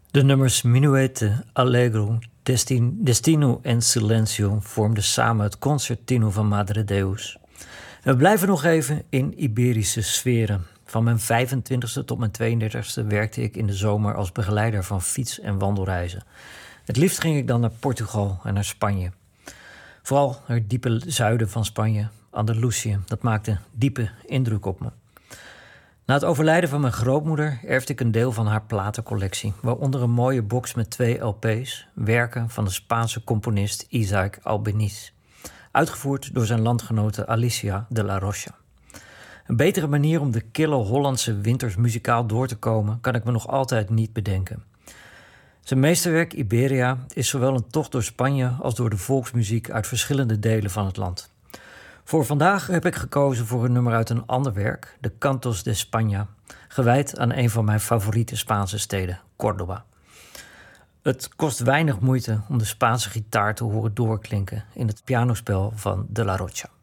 De nummers Minuete, Allegro, Destino en Silencio vormden samen het concertino van Madre Deus. We blijven nog even in Iberische sferen. Van mijn 25e tot mijn 32e werkte ik in de zomer als begeleider van fiets- en wandelreizen. Het liefst ging ik dan naar Portugal en naar Spanje. Vooral naar het diepe zuiden van Spanje, Andalusië. Dat maakte diepe indruk op me. Na het overlijden van mijn grootmoeder erfde ik een deel van haar platencollectie, waaronder een mooie box met 2 LP's, werken van de Spaanse componist Isaac Albeniz, uitgevoerd door zijn landgenote Alicia de la Rocha. Een betere manier om de kille Hollandse winters muzikaal door te komen kan ik me nog altijd niet bedenken. Zijn meesterwerk Iberia is zowel een tocht door Spanje als door de volksmuziek uit verschillende delen van het land. Voor vandaag heb ik gekozen voor een nummer uit een ander werk, de Cantos de España, gewijd aan een van mijn favoriete Spaanse steden, Córdoba. Het kost weinig moeite om de Spaanse gitaar te horen doorklinken in het pianospel van De La Rocha.